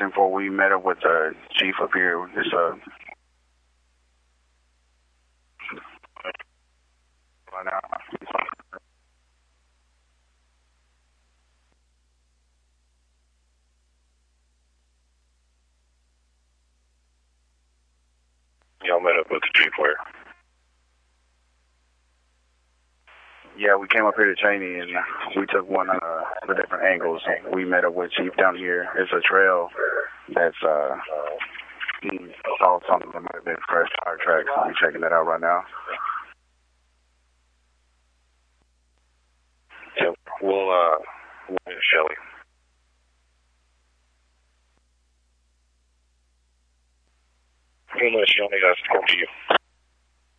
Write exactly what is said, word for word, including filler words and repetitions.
ten four, we met up with the chief up here. Just, uh, right now. Y'all met up with the chief where? Yeah, we came up here to Cheney, and we took one of uh, the different angles. We met up with Chief down here. It's a trail that's, uh, he saw something that might have been fresh tire tracks. We're checking that out right now. Yeah, we'll, uh, we'll Shelly. We'll let Shelly guys talk to you.